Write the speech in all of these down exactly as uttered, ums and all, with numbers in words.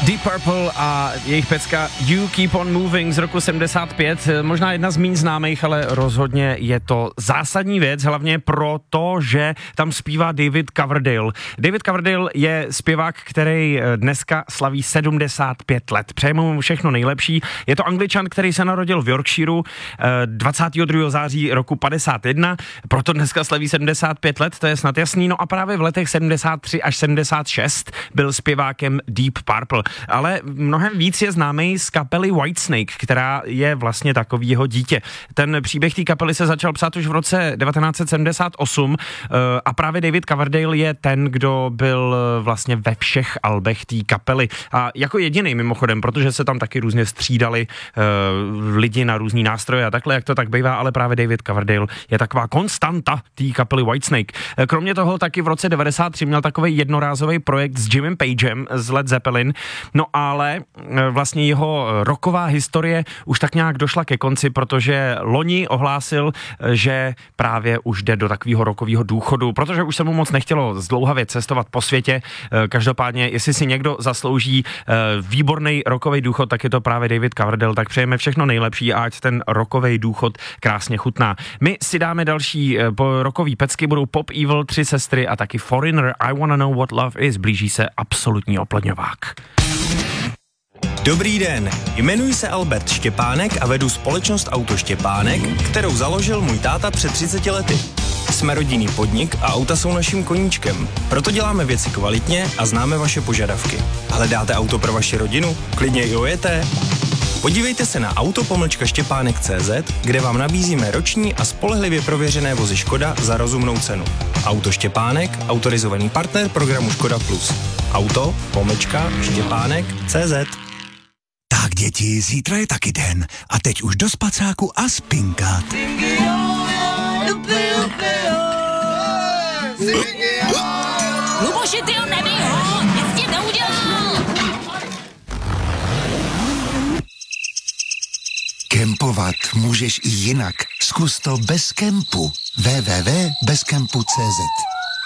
Deep Purple a jejich pecka You Keep On Moving z roku sedmdesát pět, možná jedna z méně známých, ale rozhodně je to zásadní věc, hlavně proto, že tam zpívá David Coverdale. David Coverdale je zpěvák, který dneska slaví sedmdesát pět let. Přejeme mu všechno nejlepší. Je to Angličan, který se narodil v Yorkshireu dvacátého druhého září roku padesát jedna, proto dneska slaví sedmdesát pět let, to je snad jasný. No a právě v letech sedmdesát tři až sedmdesát šest byl zpěvákem Deep Purple. Ale mnohem víc je známý z kapely Whitesnake, která je vlastně takový jeho dítě. Ten příběh té kapely se začal psát už v roce devatenáct set sedmdesát osm a právě David Coverdale je ten, kdo byl vlastně ve všech albech té kapely. A jako jediný mimochodem, protože se tam taky různě střídali uh, lidi na různý nástroje a takhle, jak to tak bývá, ale právě David Coverdale je taková konstanta té kapely Whitesnake. Kromě toho taky v roce devadesát tři měl takový jednorázový projekt s Jimem Pagem z Led Zeppelin. No ale vlastně jeho rocková historie už tak nějak došla ke konci, protože loni ohlásil, že právě už jde do takového rockového důchodu, protože už se mu moc nechtělo zdlouhavě cestovat po světě. Každopádně, jestli si někdo zaslouží výborný rockový důchod, tak je to právě David Coverdale, tak přejeme všechno nejlepší a ať ten rockový důchod krásně chutná. My si dáme další rockový pecky, budou Pop Evil, Tři sestry a taky Foreigner, I Wanna Know What Love Is, blíží se absolutní oplňovák. Dobrý den, jmenuji se Albert Štěpánek a vedu společnost Auto Štěpánek, kterou založil můj táta před třiceti lety. Jsme rodinný podnik a auta jsou naším koníčkem, proto děláme věci kvalitně a známe vaše požadavky. Hledáte auto pro vaši rodinu? Klidně i ojeté? Podívejte se na auto pomlčka štěpánek tečka cé zet, kde vám nabízíme roční a spolehlivě prověřené vozy Škoda za rozumnou cenu. Auto Štěpánek, autorizovaný partner programu Škoda Plus. Auto pomlčka štěpánek tečka cé zet. Tak děti, zítra je taky den a teď už do spacáku a spinkat. Luboši, ty ho nebij ho, nic ti neudělal. Kempovat můžeš i jinak. Zkus to bez kempu. w w w tečka bezkempu tečka cé zet.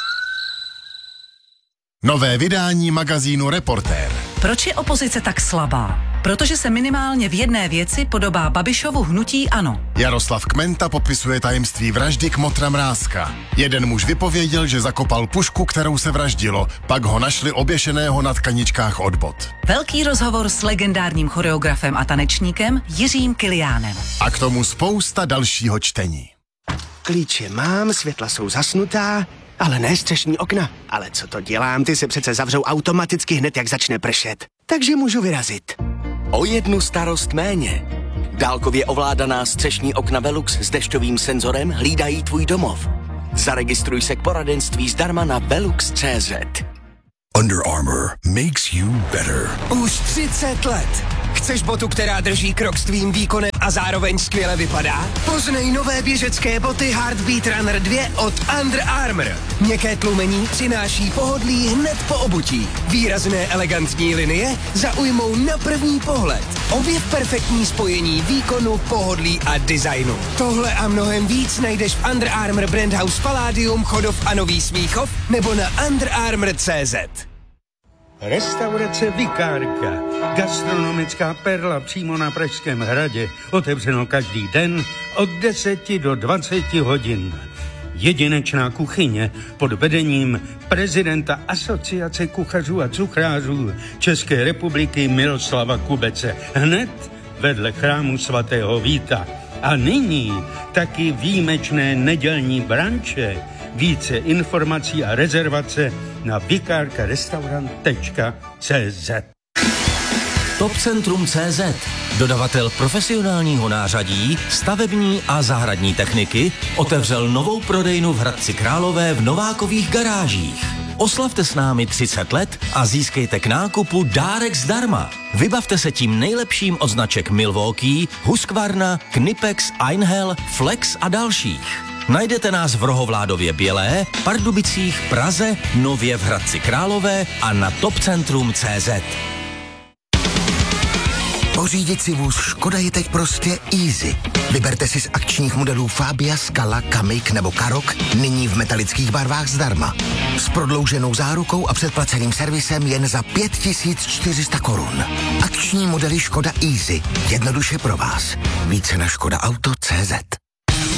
Nové vydání magazínu Reportér. Proč je opozice tak slabá? Protože se minimálně v jedné věci podobá Babišovu hnutí ANO. Jaroslav Kmenta popisuje tajemství vraždy Kmotra Mrázka. Jeden muž vypověděl, že zakopal pušku, kterou se vraždilo, pak ho našli oběšeného na tkaničkách od bot. Velký rozhovor s legendárním choreografem a tanečníkem Jiřím Kiliánem. A k tomu spousta dalšího čtení. Klíče mám, světla jsou zasnutá, ale ne střešní okna. Ale co to dělám, ty se přece zavřou automaticky hned, jak začne pršet. Takže můžu vyrazit. O jednu starost méně. Dálkově ovládaná střešní okna Velux s dešťovým senzorem hlídají tvůj domov. Zaregistruj se k poradenství zdarma na velux tečka cé zet. Under Armour makes you better. Už třicet let. Chceš botu, která drží krok s tvým výkonem a zároveň skvěle vypadá? Poznej nové běžecké boty Heartbeat Runner dva od Under Armour. Měkké tlumení přináší pohodlí hned po obutí. Výrazné elegantní linie zaujmou na první pohled. Objev perfektní spojení výkonu, pohodlí a designu. Tohle a mnohem víc najdeš v Under Armour Brand House Palladium, Chodov a Nový Smíchov nebo na under armour tečka cé zet. Restaurace Vikárka, gastronomická perla přímo na Pražském hradě, otevřeno každý den od deseti do dvaceti hodin. Jedinečná kuchyně pod vedením prezidenta Asociace kuchařů a cukrářů České republiky Miroslava Kubece, hned vedle chrámu svatého Víta. A nyní taky výjimečné nedělní branče. Více informací a rezervace na vikarkarestaurant tečka cé zet. Topcentrum tečka cé zet, dodavatel profesionálního nářadí, stavební a zahradní techniky, otevřel novou prodejnu v Hradci Králové v Novákových garážích. Oslavte s námi třicet let a získejte k nákupu dárek zdarma. Vybavte se tím nejlepším od značek Milwaukee, Husqvarna, Knipex, Einhell, Flex a dalších. Najdete nás v Rohovládově Bělé, Pardubicích, Praze, nově v Hradci Králové a na topcentrum tečka cé zet. Pořídit si vůz Škoda je teď prostě easy. Vyberte si z akčních modelů Fabia, Scala, Kamiq nebo Karoq, nyní v metalických barvách zdarma. S prodlouženou zárukou a předplaceným servisem jen za pět tisíc čtyři sta korun. Akční modely Škoda Easy. Jednoduše pro vás. Více na škoda auto tečka cé zet.